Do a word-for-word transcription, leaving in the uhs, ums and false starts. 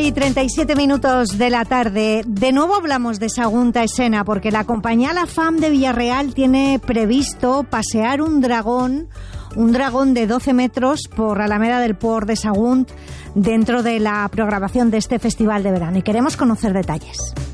y treinta y siete minutos de la tarde. De nuevo hablamos de Sagunta Escena, porque la compañía La Fam de Villarreal tiene previsto pasear un dragón, un dragón de doce metros por Alameda del Port de Sagunt dentro de la programación de este festival de verano. Y queremos conocer detalles.